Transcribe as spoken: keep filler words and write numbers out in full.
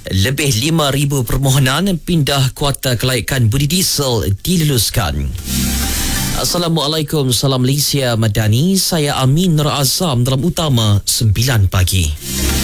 Lebih lima ribu permohonan pindah kuota kelaikan budi diesel diluluskan. Assalamualaikum, salam Malaysia Madani. Saya Amin Nur Azam dalam Utama sembilan pagi.